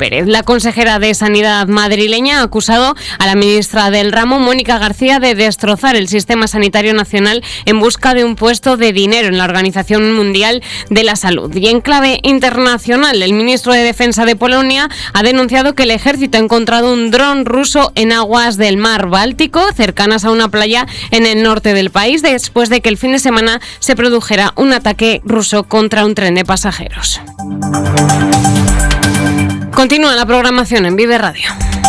Pérez. La consejera de Sanidad madrileña ha acusado a la ministra del ramo, Mónica García, de destrozar el sistema sanitario nacional en busca de un puesto de dinero en la Organización Mundial de la Salud. Y en clave internacional, el ministro de Defensa de Polonia ha denunciado que el ejército ha encontrado un dron ruso en aguas del mar Báltico, cercanas a una playa en el norte del país, después de que el fin de semana se produjera un ataque ruso contra un tren de pasajeros. Continúa la programación en Vive Radio.